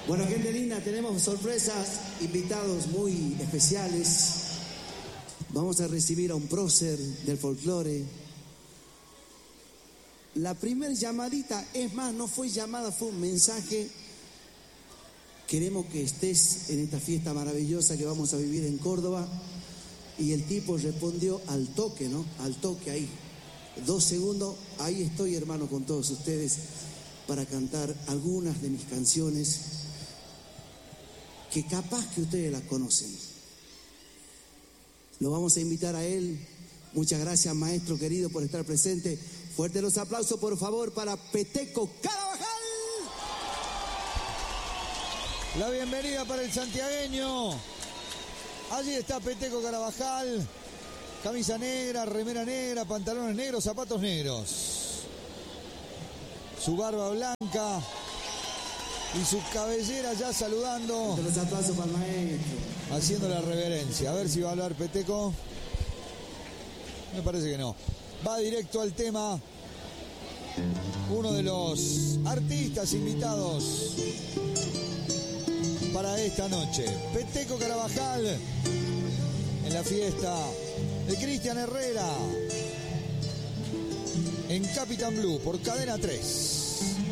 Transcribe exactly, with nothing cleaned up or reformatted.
Bueno, gente linda, tenemos sorpresas, invitados muy especiales. Vamos a recibir a un prócer del folclore. La primera llamadita, es más, no fue llamada, fue un mensaje. Queremos que estés en esta fiesta maravillosa que vamos a vivir en Córdoba. Y el tipo respondió al toque, ¿no? Al toque ahí. Dos segundos, ahí estoy, hermano, con todos ustedes para cantar algunas de mis canciones que capaz que ustedes las conocen. Lo vamos a invitar a él. Muchas gracias, maestro querido, por estar presente. Fuerte los aplausos, por favor, para Peteco Carabajal. La bienvenida para el santiagueño. Allí está Peteco Carabajal. Camisa negra, remera negra, pantalones negros, zapatos negros. Su barba blanca y su cabellera ya saludando. Los aplausos para el maestro. Haciendo la reverencia. A ver si va a hablar Peteco. Me parece que no. Va directo al tema. Uno de los artistas invitados para esta noche. Peteco Carabajal en la fiesta de Cristian Herrera en Capitán Blue por Cadena tres.